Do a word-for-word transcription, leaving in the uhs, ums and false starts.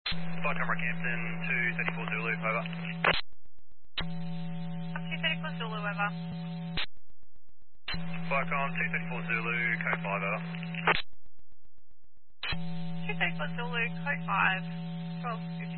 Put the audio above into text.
Flight Camera Campton, two thirty-four Zulu, over. two thirty-four Zulu, over. Flycom, two thirty-four Zulu, code five, over. two thirty-four Zulu, code five, twelve